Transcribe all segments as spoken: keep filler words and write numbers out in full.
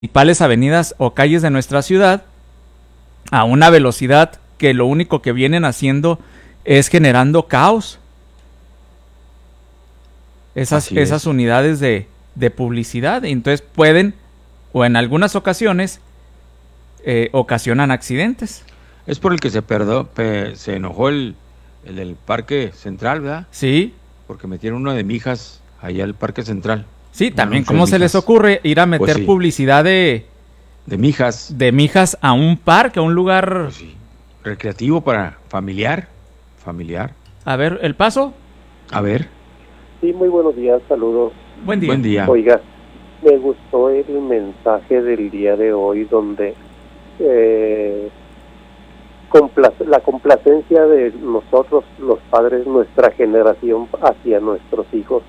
principales avenidas o calles de nuestra ciudad a una velocidad que lo único que vienen haciendo es generando caos. Esas, esas unidades de, de publicidad, entonces pueden, o en algunas ocasiones, eh, ocasionan accidentes. Es por el que se perdó, pe, se enojó el, el del Parque Central, ¿verdad? Sí. Porque metieron uno de Mijas allá al Parque Central. Sí, también, ¿cómo se les ocurre ir a meter pues sí. publicidad de... De Mijas. De Mijas a un parque, a un lugar... Pues sí. Recreativo para familiar, familiar. A ver, ¿el paso? A ver. Sí, muy buenos días, saludos. Buen día. Buen día. Oiga, me gustó el mensaje del día de hoy donde eh, complace, la complacencia de nosotros, los padres, nuestra generación hacia nuestros hijos.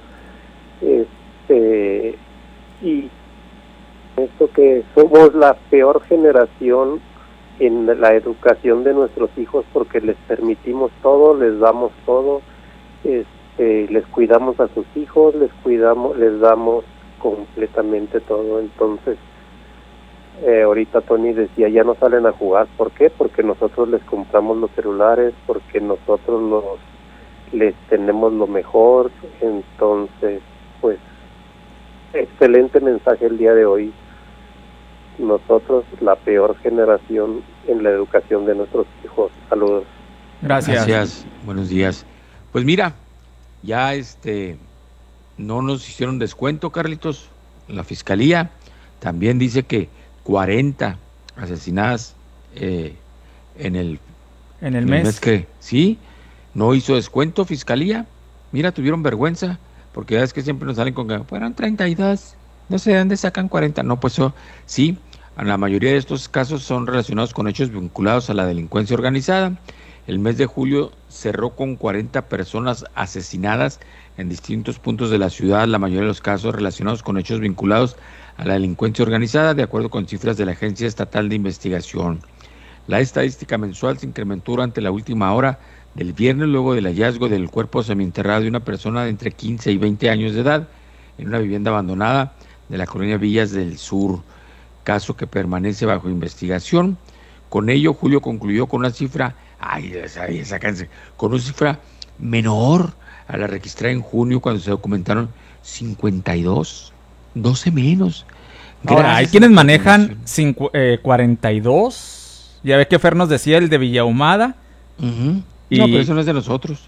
Este, y esto que somos la peor generación en la educación de nuestros hijos porque les permitimos todo, les damos todo, este, Eh, les cuidamos a sus hijos, les cuidamos, les damos completamente todo. Entonces, eh, ahorita Tony decía, ya no salen a jugar. ¿Por qué? Porque nosotros les compramos los celulares, porque nosotros los, les tenemos lo mejor. Entonces, pues, excelente mensaje el día de hoy. Nosotros, la peor generación en la educación de nuestros hijos. Saludos. Gracias. Gracias. Buenos días. Pues mira, ya este no nos hicieron descuento, Carlitos. La fiscalía también dice que cuarenta asesinadas eh, en el en el en mes. El mes que sí, no hizo descuento fiscalía. Mira, tuvieron vergüenza porque ya es que siempre nos salen con que fueron treinta y dos, no sé de dónde sacan cuarenta. No, pues eso, sí, la mayoría de estos casos son relacionados con hechos vinculados a la delincuencia organizada. El mes de julio cerró con cuarenta personas asesinadas en distintos puntos de la ciudad, la mayoría de los casos relacionados con hechos vinculados a la delincuencia organizada, de acuerdo con cifras de la Agencia Estatal de Investigación. La estadística mensual se incrementó durante la última hora del viernes, luego del hallazgo del cuerpo semienterrado de una persona de entre quince y veinte años de edad en una vivienda abandonada de la colonia Villas del Sur, caso que permanece bajo investigación. Con ello, Julio concluyó con una cifra Ay, esa, esa canción, con una cifra menor a la registrada en junio cuando se documentaron cincuenta y dos, doce menos. Ahora, hay quienes manejan cincu- eh, cuarenta y dos, ya ve que Fer nos decía el de Villahumada. Uh-huh. Y... No, pero eso no es de nosotros.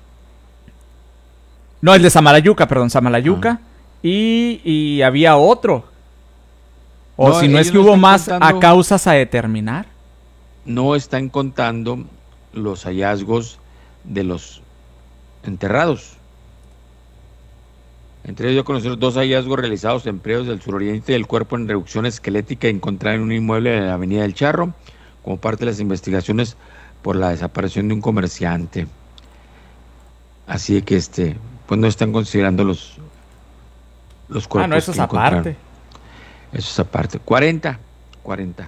No, el de Samalayuca, perdón, Samalayuca, ah. y, y había otro. O no, si no es que no hubo más contando... a causas a determinar. No están contando los hallazgos de los enterrados. Entre ellos yo conocí dos hallazgos realizados en predios del suroriente del cuerpo en reducción esquelética encontrada en un inmueble de la Avenida del Charro, como parte de las investigaciones por la desaparición de un comerciante. Así que este, pues no están considerando los los cuerpos. Ah, no, eso es aparte. Eso es aparte. cuarenta, cuarenta.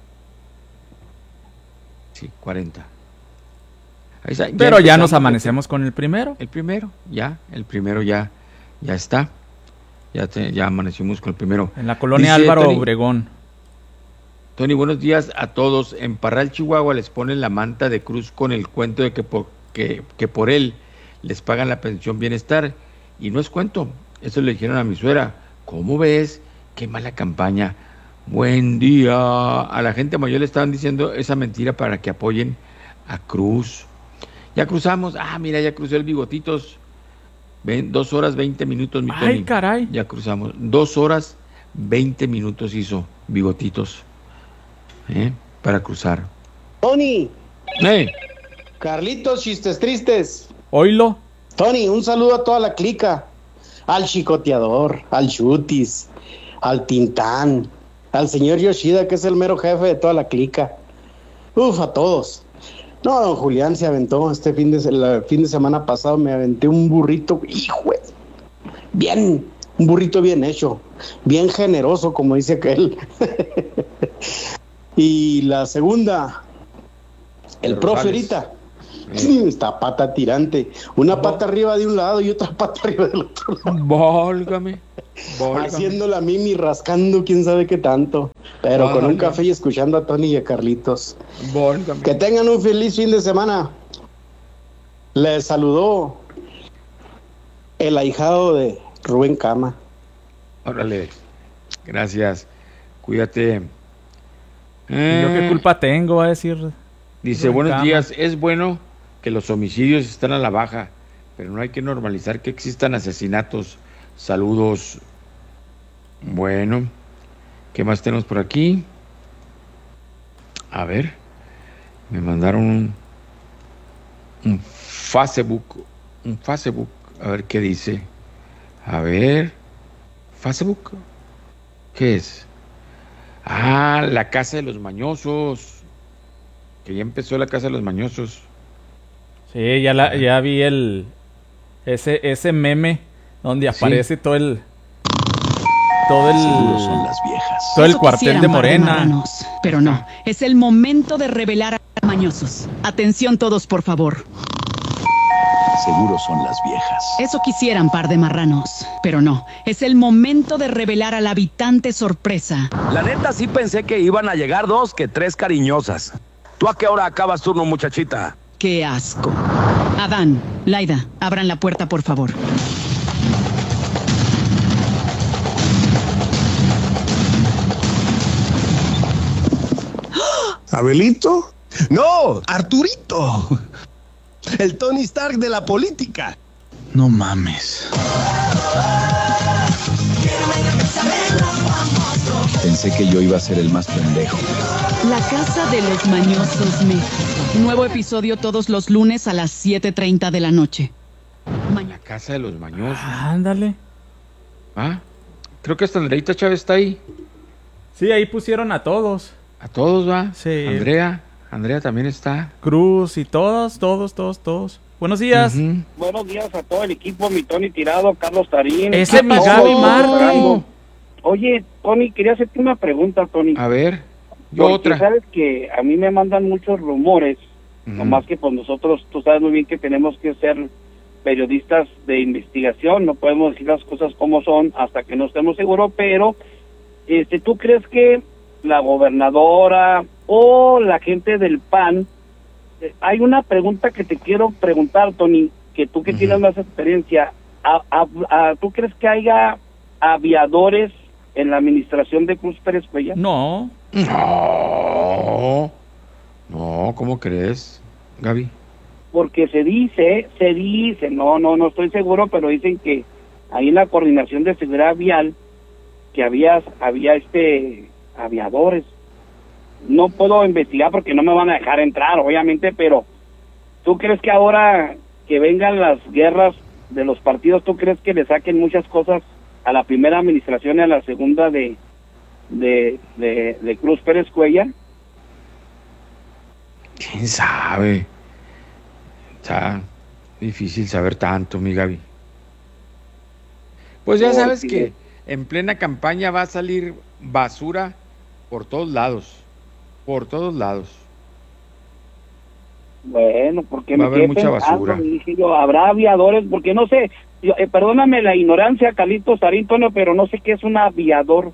Sí, cuarenta. Está, ya Pero ya nos amanecemos con el primero. El primero, ya, el primero ya, ya está. Ya, te, ya amanecimos con el primero. En la colonia Dice, Álvaro Tony, Obregón. Tony, buenos días a todos. En Parral, Chihuahua, les ponen la manta de cruz con el cuento de que por, que, que por él les pagan la pensión bienestar. Y no es cuento. Eso le dijeron a mi suegra. ¿Cómo ves? Qué mala campaña. Buen día. A la gente mayor le estaban diciendo esa mentira para que apoyen a Cruz. Ya cruzamos, ah, mira, ya crucé el Bigotitos, ven, dos horas, veinte minutos, mi Tony. Ay, caray. Ya cruzamos, dos horas, veinte minutos hizo Bigotitos, ¿eh? Para cruzar. Tony. ¿Eh? Carlitos, chistes tristes. Oílo. Tony, un saludo a toda la clica, al chicoteador, al chutis, al tintán, al señor Yoshida, que es el mero jefe de toda la clica. Uf, a todos. No, don Julián se aventó este fin de, el fin de semana pasado, me aventé un burrito, hijo, bien, un burrito bien hecho, bien generoso, como dice aquel. Y la segunda, el profe ahorita, Eh. Está pata tirante. Una pata arriba de un lado y otra pata arriba del otro lado. Válgame. Válgame. Haciendo la mimi, rascando quién sabe qué tanto. Pero Válgame. Con un café y escuchando a Tony y a Carlitos. Válgame. Que tengan un feliz fin de semana. Les saludó el ahijado de Rubén Cama. Órale. Gracias. Cuídate. Eh, ¿Yo qué culpa tengo a decir? Dice, Rubén buenos Cama. Días. Es bueno que los homicidios están a la baja, pero no hay que normalizar que existan asesinatos. Saludos. Bueno, ¿qué más tenemos por aquí? A ver, me mandaron un, un Facebook, un Facebook, a ver qué dice. A ver, Facebook, ¿qué es? Ah, la Casa de los Mañosos, que ya empezó la Casa de los Mañosos. Sí, ya la, ya vi el ese ese meme donde aparece sí. todo el todo el son las viejas. todo el cuartel de Morena. De pero no, es el momento de revelar a mañosos. Atención todos, por favor. Seguro son las viejas. Eso quisieran, par de marranos, pero no, es el momento de revelar al habitante sorpresa. La neta sí pensé que iban a llegar dos que tres cariñosas. ¿Tú a qué hora acabas turno, muchachita? ¡Qué asco! Adán, Laida, abran la puerta, por favor. ¿Abelito? No, Arturito. El Tony Stark de la política. No mames. Pensé que yo iba a ser el más pendejo. La Casa de los Mañosos México. Nuevo episodio todos los lunes a las siete treinta de la noche. Ma- la Casa de los Mañosos. Ah, ándale. Ah, creo que hasta Andreita Chávez está ahí. Sí, ahí pusieron a todos. A todos, va. Sí. Andrea, Andrea también está. Cruz y todos, todos, todos, todos. Buenos días. Uh-huh. Buenos días a todo el equipo, mi Tony Tirado, Carlos Tarín. Ese es mi Gaby Martín. Oye, Tony, quería hacerte una pregunta, Tony. A ver, yo Porque otra. sabes que a mí me mandan muchos rumores, uh-huh. nomás que pues nosotros, tú sabes muy bien que tenemos que ser periodistas de investigación, no podemos decir las cosas como son hasta que no estemos seguros, pero este, ¿tú crees que la gobernadora o la gente del P A N, eh, hay una pregunta que te quiero preguntar, Tony, que tú que uh-huh. tienes más experiencia, a, a, a, ¿tú crees que haya aviadores en la administración de Cruz Pérez Cuellar? No. No. No, ¿cómo crees, Gaby? Porque se dice, se dice, no, no, no estoy seguro, pero dicen que ahí en la coordinación de seguridad vial que había, había este aviadores. No puedo investigar porque no me van a dejar entrar, obviamente, pero ¿tú crees que ahora que vengan las guerras de los partidos, tú crees que le saquen muchas cosas a la primera administración y a la segunda de de, de, de Cruz Pérez Cuellar? ¿Quién sabe? Está difícil saber tanto, mi Gaby. Pues ya sabes que en plena campaña va a salir basura por todos lados, por todos lados. Bueno, porque va me a haber mucha basura. Dije yo, habrá aviadores, porque no sé, yo, eh, perdóname la ignorancia, Carlitos Tarintono, pero no sé qué es un aviador.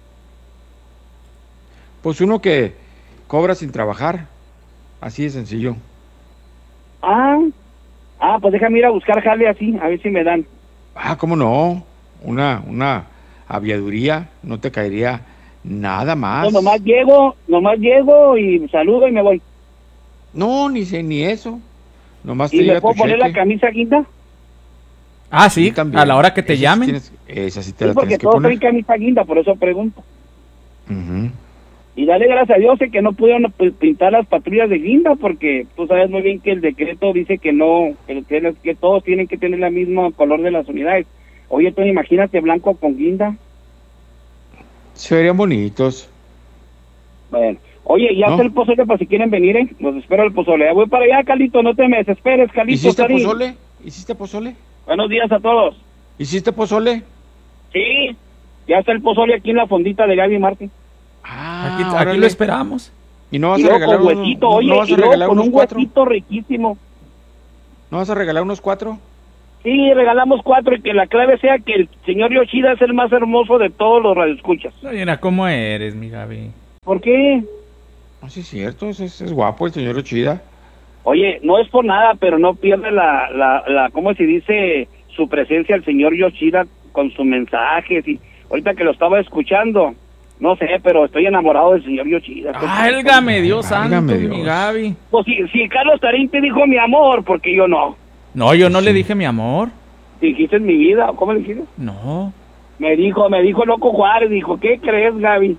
Pues uno que cobra sin trabajar, así de sencillo. Ah, ah, pues déjame ir a buscar jale así, a ver si me dan. Ah, ¿cómo no? Una, una aviaduría no te caería nada más. No, nomás llego, nomás llego y saludo y me voy. No, ni sé, ni eso. Nomás ¿Y te me puedo poner cheque. la camisa guinda? Ah, sí, sí a la hora que te esa llamen. Sí tienes, esa sí te sí, la porque tienes que todos poner. traen camisa guinda, por eso pregunto. Uh-huh. Y dale gracias a Dios de que no pudieron pintar las patrullas de guinda, porque tú sabes muy bien que el decreto dice que no, que, que, que todos tienen que tener el mismo color de las unidades. Oye, tú imagínate blanco con guinda. Se verían bonitos. Bueno, oye, ya ¿no? está el pozole para si quieren venir, ¿eh? Los espero el pozole. Ya voy para allá, Calito, no te me desesperes, Calito. ¿Hiciste Tarín. pozole? ¿Hiciste pozole? Buenos días a todos. ¿Hiciste pozole? Sí, ya está el pozole aquí en la fondita de Gaby Martín. Ah, aquí, aquí lo esperamos. ¿Y no vas y a regalar con huesito, un, oye, no vas a y luego regalar con unos un cuatro? huesito riquísimo. ¿No vas a regalar unos cuatro? Sí, regalamos cuatro y que la clave sea que el señor Yoshida es el más hermoso de todos los radioescuchas. Oye, ¿cómo eres, mi Gaby? ¿Por qué? No, sí es cierto, es, es, es guapo el señor Yoshida. Oye, no es por nada, pero no pierde la, la, la, ¿cómo se dice? Su presencia el señor Yoshida con sus mensajes y ahorita que lo estaba escuchando, no sé, pero estoy enamorado del señor Yoshida. ¡Álgame Dios santo, Válgame mi Dios. Gaby! Pues si, si Carlos Tarín te dijo mi amor, porque yo no. No, yo no Sí. le dije mi amor. ¿Dijiste mi vida? ¿Cómo le dijiste? No. Me dijo, me dijo Loco Juárez, dijo, ¿qué crees, Gaby?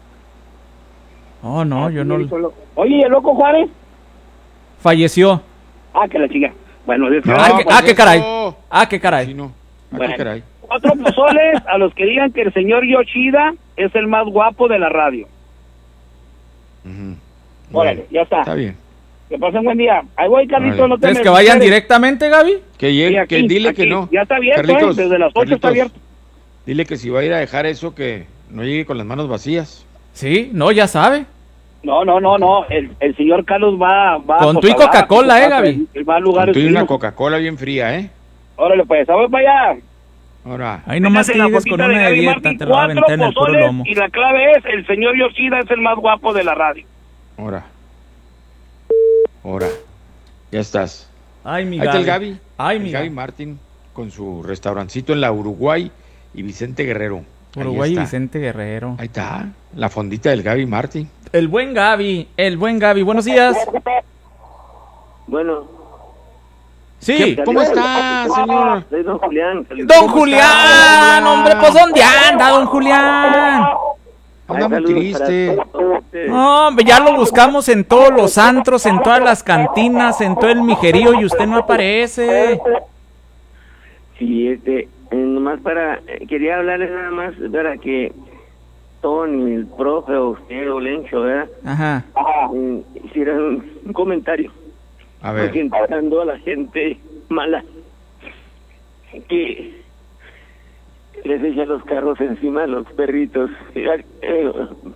Oh, no, yo no. Me dijo, Loco- Oye, ¿y el Loco Juárez? Falleció. Ah, que la chica. Bueno, de No, ah, qué, pues ah, qué eso. caray. Ah, qué caray. Sí, no. Ah, Bueno. qué caray. Cuatro pozoles a los que digan que el señor Yoshida es el más guapo de la radio. Ujú. Órale, Bueno, ya está. Está bien. Que pasen buen día. Ahí voy, Carlitos, Órale. no te ¿Quieres me que vayan desesperes. directamente, Gaby? Que llegue, Sí, aquí, que dile aquí. que no. Ya está abierto, Carlitos, ¿eh? Desde las ocho está Carlitos, abierto. Dile que si va a ir a dejar eso, que no llegue con las manos vacías. Sí, no, ya sabe. No, no, no, no. El, el señor Carlos va, va Con pues, tu y a dar, Coca-Cola, pues, eh, Gaby. Él va a lugares Tú y una fríos. Coca-Cola bien fría, ¿eh? Órale, pues, vamos para allá. Ahora. Ahí nomás que Fíjate la llegues fotita con una de Gaby dieta, Martín, te lo va a cuatro aventar en el puro pozoles, lomo. y la clave es, el señor Yoshida es el más guapo de la radio. Ahora. Ahora. Ya estás. Ay, mi Ahí está Gaby. el Gaby. Ay, el mi Gaby Gaby. Martín con su restaurancito en la Uruguay y Vicente Guerrero. Ahí Uruguay y está. Vicente Guerrero. Ahí está. La fondita del Gaby Martín. El buen Gaby, el buen Gaby. Buenos días. Bueno, Sí. ¿Cómo está, señor? soy don Julián. Don Julián, hombre, pues ¿dónde anda, don Julián? Anda muy triste. No, hombre, ya lo buscamos en todos los antros, en todas las cantinas, en todo el mijerío y usted no aparece. Sí, este, eh, nomás para, eh, quería hablarles nada más para que Tony, el profe, o usted, o Lencho, ¿verdad? Ajá. Mm, hicieran un, un comentario. A ver. Presentando a la gente mala que les echa los carros encima a los perritos. Eh, eh,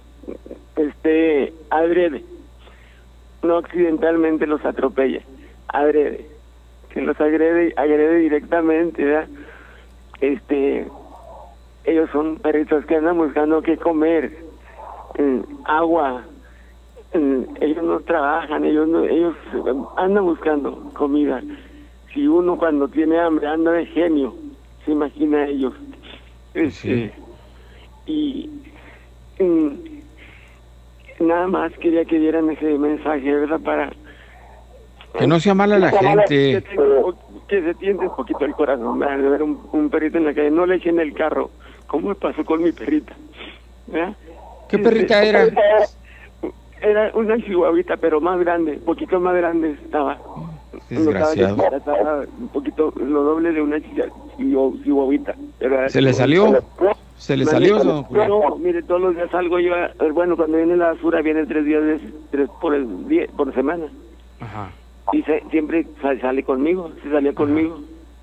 Este, adrede, no accidentalmente los atropella, adrede, que los agrede, agrede directamente, ¿verdad? Este, ellos son perritos que andan buscando qué comer, eh, agua, eh, ellos no trabajan, ellos no, ellos andan buscando comida. Si uno cuando tiene hambre anda de genio, se imagina a ellos. Este, y, y nada más quería que dieran ese mensaje, ¿verdad? Para Que no sea mala la que gente. tenga- que se tiende un poquito el corazón, ¿verdad? De ver un, un perrito en la calle, no le echen el carro, como me pasó con mi perrita, ¿verdad? ¿Qué perrita era? Era una chihuahuita, pero más grande, un poquito más grande estaba. Desgraciado. No estaba- estaba un poquito, lo doble de una chihuahua- chihuahuita. Pero- ¿Se le salió? ¿Se le salió, don Julián? No, mire, todos los días salgo yo, a- bueno, cuando viene la basura, viene tres días, de- tres por, el día, por semana. Ajá. Y se- siempre sa- sale conmigo, se salía conmigo.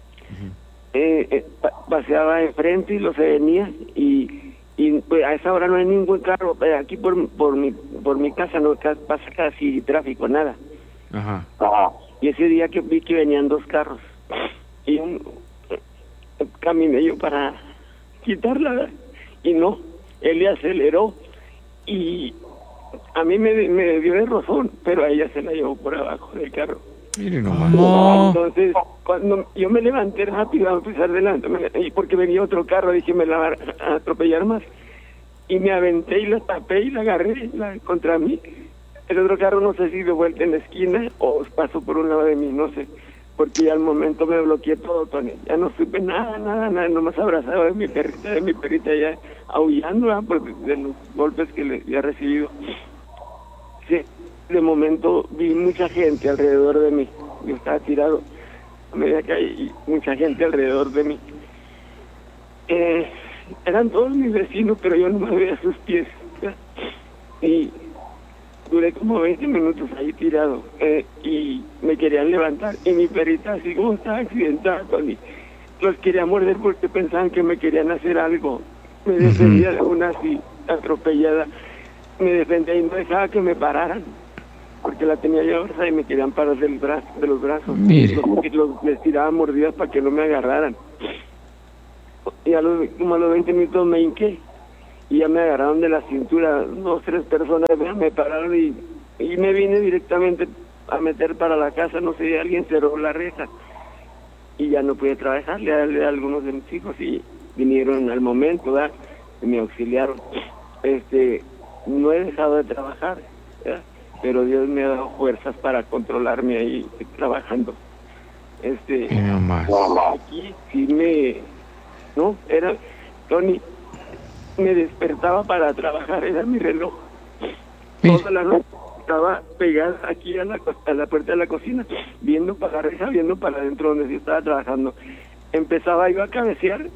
Eh, eh, pa- paseaba enfrente y lo se venía y, y pues, a esa hora no hay ningún carro. eh, aquí por, por, mi, por mi casa no ca- pasa casi tráfico, nada. Ajá. Y ese día que vi que venían dos carros y un, eh, caminé yo para quitarla y no, él le aceleró y a mí me, me dio el rozón, pero a ella se la llevó por abajo del carro. Mire nomás. No. Entonces, cuando yo me levanté rápido a pisar delante, me- y porque venía otro carro, dije, me la va a atropellar más. Y me aventé y la tapé y la agarré la, contra mí. El otro carro no sé si dio vuelta en la esquina o pasó por un lado de mí, no sé. Porque ya al momento me bloqueé todo, Tony. Ya no supe nada, nada, nada. Nomás abrazado de mi perrita, de mi perrita ya aullando, ¿verdad? Por, de los golpes que le había recibido. Sí, de momento vi mucha gente alrededor de mí. Yo estaba tirado a media calle y mucha gente alrededor de mí. Eh, eran todos mis vecinos, pero yo no me veía sus pies. ¿verdad? Y duré como veinte minutos ahí tirado eh, y me querían levantar. Y mi perrita, así como estaba accidentada, Tony, los quería morder porque pensaban que me querían hacer algo. Me defendía de una así atropellada. Me defendía y no dejaba que me pararan. porque la tenía yo abrazada y me querían parar del bra de los brazos. Mire. Los, los, les tiraba mordidas para que no me agarraran. Y a los, como a los veinte minutos me hinqué y ya me agarraron de la cintura, dos, tres personas me pararon y, y me vine directamente a meter para la casa, no sé, alguien cerró la reja y ya no pude trabajar, le hablé a algunos de mis hijos y vinieron al momento, ¿verdad? Y me auxiliaron. Este, no he dejado de trabajar, ¿verdad? Pero Dios me ha dado fuerzas para controlarme ahí trabajando. Este, aquí sí me, no, era, Tony, me despertaba para trabajar, era mi reloj. Toda la noche estaba pegada aquí a la, a la puerta de la cocina, viendo para la reja, viendo para adentro donde yo estaba trabajando. Empezaba yo a cabecear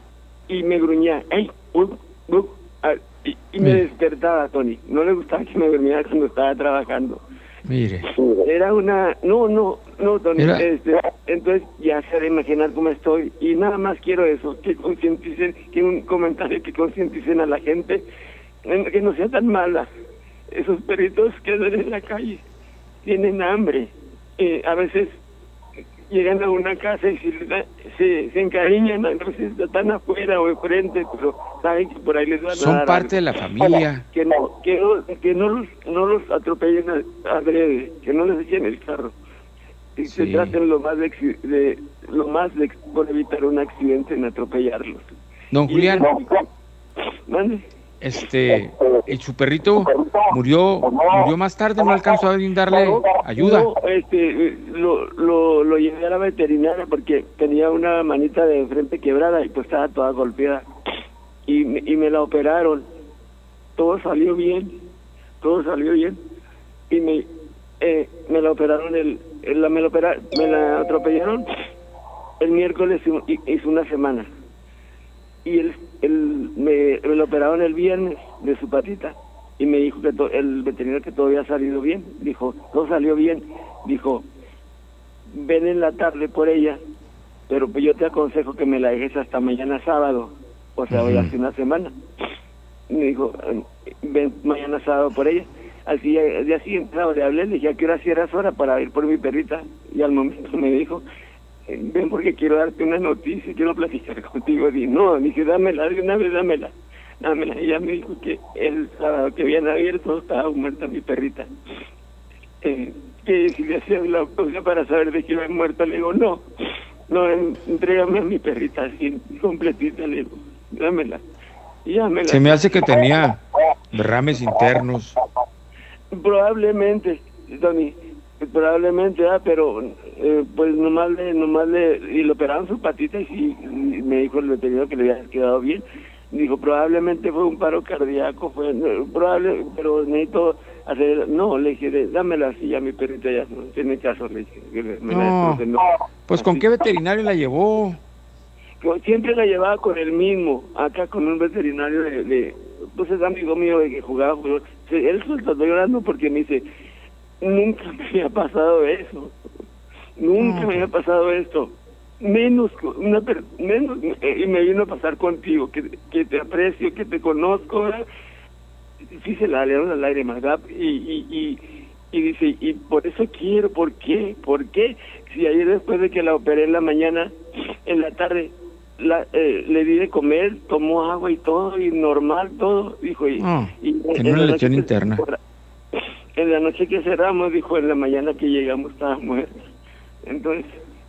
y me gruñía, ¡ey! Uh, uh, ah, y, y me despertaba, Tony. No le gustaba que me durmiera cuando estaba trabajando. Mire. Era una... No, no, no, Tony. Era... Este, entonces ya se ha de imaginar cómo estoy. Y nada más quiero eso, que concienticen, que un comentario que concienticen a la gente, que no sea tan mala. Esos perritos que andan en la calle tienen hambre. Eh, a veces llegan a una casa y se, se, se encariñan, a veces están afuera o enfrente, pero saben que por ahí les van a Son dar parte algo. de la familia. Que no, que no, que no los, no los atropellen adrede, que no les echen el carro. Y Sí. se traten lo más de, de lo más de, por evitar un accidente en atropellarlos. Don Julián, Y, ¿mande? este, el su perrito murió, murió más tarde, no alcanzó a darle ayuda. No, este, lo, lo, lo llevé a la veterinaria porque tenía una manita de enfrente quebrada y pues estaba toda golpeada. Y, y me la operaron. Todo salió bien, todo salió bien. Y me, eh, me la operaron, el, el, la, me, la opera, me la atropellaron el miércoles, hizo una semana. Y él, él me, me lo operaron el viernes de su patita y me dijo que to, el veterinario que todo había salido bien. Dijo, todo salió bien. Dijo, ven en la tarde por ella, pero pues yo te aconsejo que me la dejes hasta mañana sábado, o sea, hoy hace una semana. Me dijo, ven mañana sábado por ella. Al día, al día siguiente le hablé, le dije, ¿a qué hora cierras hora para ir por mi perrita? Y al momento me dijo, ven porque quiero darte una noticia, quiero platicar contigo. Y no, dije, dámela, de una vez dámela, dámela. Y ella me dijo que el sábado que habían abierto estaba muerta mi perrita. Eh, que si le hacía la autopsia para saber de quién había muerto, le digo, no, no, entrégame a mi perrita así, completita, le digo, dámela. Y ya me la... Se me hace que tenía derrames internos. Probablemente, Tony. Probablemente, ah, pero eh, pues nomás le, nomás le, y le operaron su patita y sí, y me dijo el veterinario que le había quedado bien. Dijo, probablemente fue un paro cardíaco, fue no, probable, pero necesito hacer, no, le dije, dámela así, ya mi perrita ya no tiene caso, le dije. Que me No, la, no. Pues ¿con qué veterinario la llevó? Yo siempre la llevaba con el mismo, acá con un veterinario de, de pues es amigo mío de que jugaba, jugaba. Él suelto, estoy llorando porque me dice, nunca me había pasado eso, nunca me había pasado esto, menos una per menos y me vino a pasar contigo, que, que te aprecio, que te conozco, ¿verdad? Sí se la learon al aire, ¿verdad? Y, y, y, y dice, y por eso quiero, ¿por qué? ¿Por qué? Si ayer después de que la operé en la mañana, en la tarde, la, eh, le di de comer, tomó agua y todo, y normal todo, dijo, y, Oh, y tenía una lesión interna. En la noche que cerramos, dijo, en la mañana que llegamos estaba muerta. Entonces,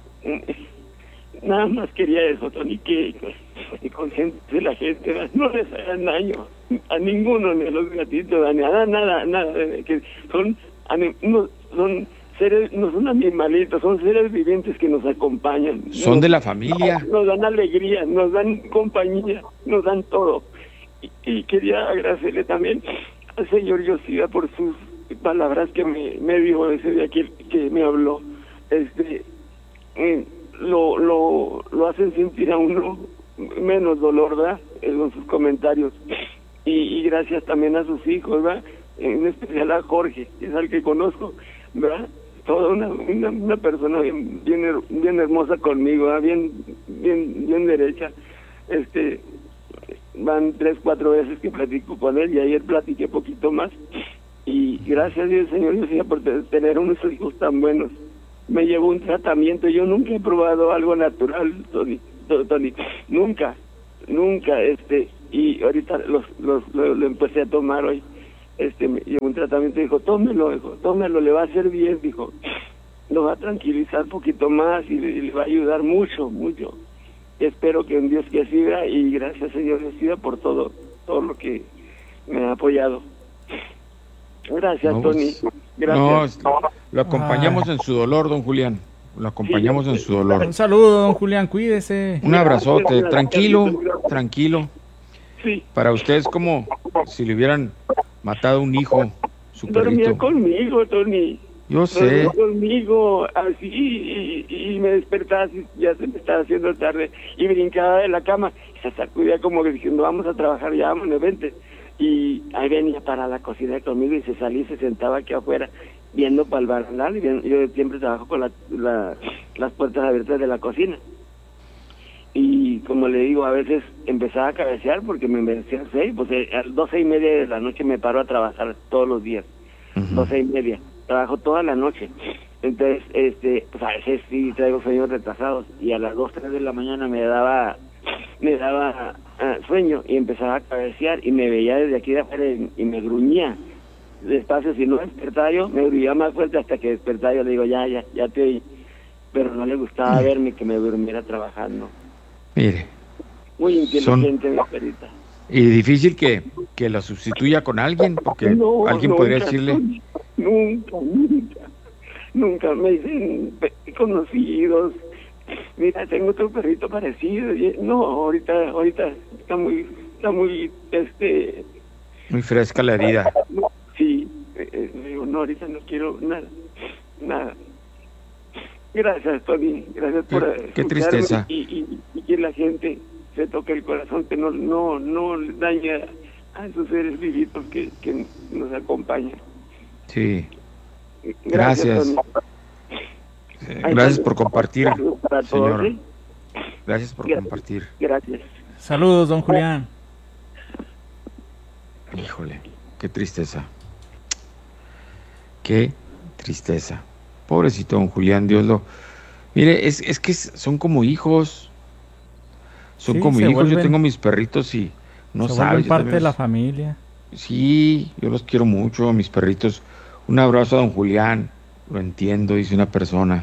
nada más quería eso, Tony, que, que consciente la gente, no les hagan daño a ninguno, ni a los gatitos, a nada, nada, nada, que son, no, son seres, no son animalitos, son seres vivientes que nos acompañan. Son nos, de la familia. Nos dan alegría, nos dan compañía, nos dan todo. Y, y quería agradecerle también al señor Yoshida por sus palabras que me, me dijo ese día que, que me habló. Este eh, lo, lo, lo hacen sentir a uno menos dolor, ¿verdad? Eh, con sus comentarios. Y, y gracias también a sus hijos, ¿verdad? En especial a Jorge, que es al que conozco, ¿verdad? Toda una, una, una persona bien, bien, bien hermosa conmigo, ¿verdad? Bien, bien, bien derecha. Este, van tres, cuatro veces que platico con él y ayer platiqué poquito más. Y, gracias a Dios, Señor Dios, por tener unos hijos tan buenos. Me llevó un tratamiento, yo nunca he probado algo natural, Tony, Tony, nunca, nunca, este, y ahorita los, los, lo, lo empecé a tomar hoy. Este, me llevó un tratamiento y dijo, tómelo, dijo, tómelo, le va a hacer bien, dijo, lo va a tranquilizar un poquito más y le, y le va a ayudar mucho, mucho. Espero que un Dios que siga, y gracias, Señor Dios, por todo, todo lo que me ha apoyado. Gracias, No, Tony. pues, Gracias. No, lo acompañamos Ay. en su dolor, don Julián. Lo acompañamos en su dolor. Un saludo, don Julián, cuídese. Un abrazote, tranquilo, tranquilo. Sí. Para usted es como si le hubieran matado un hijo, su Dormía perrito. conmigo, Tony. Yo sé. Dormía conmigo, así, y, y me despertaba, así, ya se me estaba haciendo tarde, y brincaba de la cama, y se sacudía como que diciendo, vamos a trabajar, ya vámonos, vente. Y ahí venía para la cocina conmigo y se salía y se sentaba aquí afuera, viendo para el barandal, y viendo, yo siempre trabajo con la, la, las puertas abiertas de la cocina. Y como le digo, a veces empezaba a cabecear porque me envejecía a seis, pues eh, a las doce y media de la noche me paro a trabajar todos los días, Ujú. doce y media, trabajo toda la noche. Entonces, este, pues a veces sí traigo sueños retrasados, y a las dos, tres de la mañana me daba, me daba uh, sueño y empezaba a cabecear y me veía desde aquí de afuera y, y me gruñía despacio. Si no despertaba yo, me gruñía más fuerte hasta que despertaba yo, le digo, ya, ya, ya te oí. Pero no le gustaba verme que me durmiera trabajando. Mire, Muy inteligente, mi perita. y difícil que, que la sustituya con alguien, porque No, alguien nunca, podría decirle, Nunca, nunca, nunca me dicen pe- conocidos. Mira, tengo otro perrito parecido. y- No, ahorita, ahorita está muy, está muy, este, muy fresca la herida. no, sí, eh, eh, le digo, no, ahorita no quiero nada, nada. Gracias, Tony, gracias por Qué- qué escucharme, tristeza. y, y, y que la gente se toque el corazón, que no, no, no daña a esos seres vivitos que, que nos acompañan. Sí, Gracias, gracias. Tony. Eh, Ahí gracias está. por compartir, Para todos, señor. ¿eh? Gracias por Gracias. compartir. Gracias. Saludos, don Julián. Híjole, qué tristeza. Qué tristeza. Pobrecito don Julián, Dios lo... Mire, es, es que es- son como hijos. Son Sí, como se hijos. Yo vuelven- tengo mis perritos y no Se sabes. vuelven yo parte también de la los- familia. Sí, yo los quiero mucho, a mis perritos. Un abrazo a don Julián. Lo entiendo, dice una persona.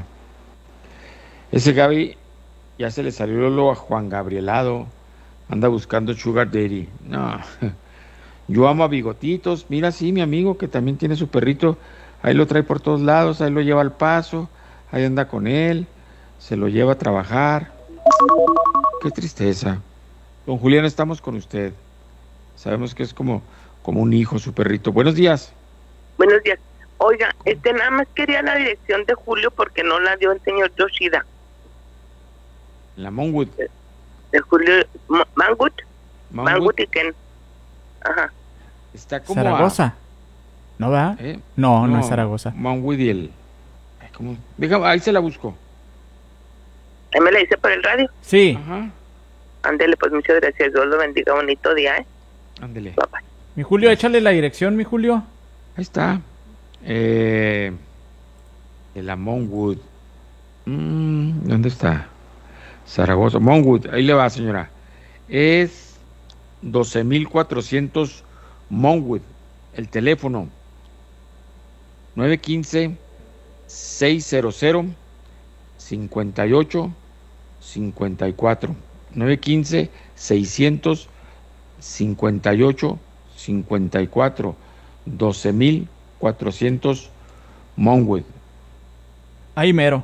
Ese Gaby ya se le salió lo a Juan Gabrielado. Anda buscando Sugar Daddy. No. Yo amo a Bigotitos. Mira, sí, mi amigo que también tiene su perrito. Ahí lo trae por todos lados. Ahí lo lleva al paso. Ahí anda con él. Se lo lleva a trabajar. Qué tristeza. Don Julián, estamos con usted. Sabemos que es como, como un hijo su perrito. Buenos días. Buenos días. Oiga, este nada más quería la dirección de Julio porque no la dio el señor Yoshida. La Monwood. De Julio Ma- Mangut, Manwood. Mangut y Ken. Ajá. Está como Zaragoza. ¿No va? ¿Eh? No, no, es Zaragoza. Manwood y el... Ay, ¿cómo? Deja, ahí se la busco. Ahí me la dice por el radio. Sí. Ajá. Ándele, pues muchas gracias. Dios lo bendiga. Bonito día, ¿eh? Ándele. Papá. Mi Julio, échale la dirección, mi Julio. Ahí está. Eh, el Monwood. Mm, ¿Dónde está? Zaragoza. Monwood. Ahí le va, señora. Es doce mil cuatrocientos Monwood. El teléfono. nueve uno cinco, seis cero cero, cinco ocho cinco cuatro. nueve uno cinco, seiscientos cincuenta y ocho cincuenta y cuatro. doce mil cuatrocientos Monwood. Ahí mero.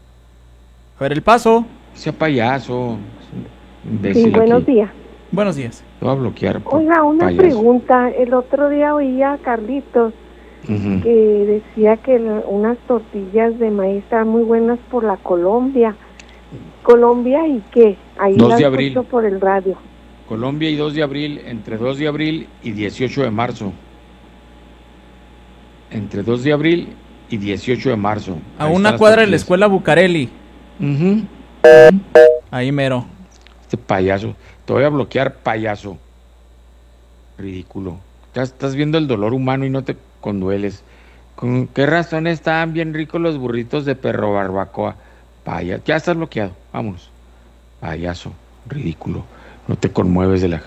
A ver, el paso. Sea payaso. Sí, buenos días. Buenos días. Lo va a bloquear. por Oiga, una payaso. pregunta. El otro día oía a Carlitos Ujú. que decía que la- unas tortillas de maíz estaban muy buenas por la Colombia. ¿Colombia y qué? Ahí dos las de abril. escucho por el radio. Colombia y dos de abril, entre dos de abril y dieciocho de marzo. Entre dos de abril y dieciocho de marzo. A Ahí una están las cuadra de la tortillas. escuela Bucareli. Ujú. Ahí mero. Este payaso. Te voy a bloquear, payaso. Ridículo. Ya estás viendo el dolor humano y no te con dueles. ¿Con qué razón estaban bien ricos los burritos de perro barbacoa? Payaso, ya estás bloqueado, vámonos. Payaso, ridículo, no te conmueves de la...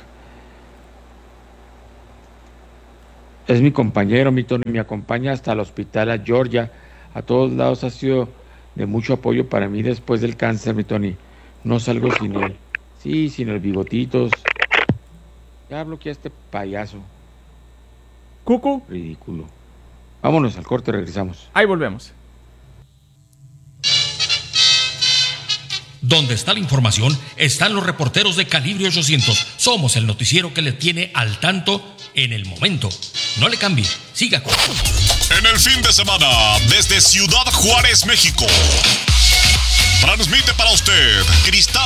Es mi compañero, mi Tony, me acompaña hasta el hospital a Georgia. A todos lados ha sido de mucho apoyo para mí después del cáncer, mi Tony. No salgo sin él. Sí, sin el bigotitos. Ya bloqueé a este payaso. Cucu. Ridículo. Vámonos al corte, regresamos. Ahí volvemos. Donde está la información, están los reporteros de Calibre ochocientos. Somos el noticiero que le tiene al tanto en el momento. No le cambie, siga con... En el fin de semana, desde Ciudad Juárez, México, transmite para usted Cristal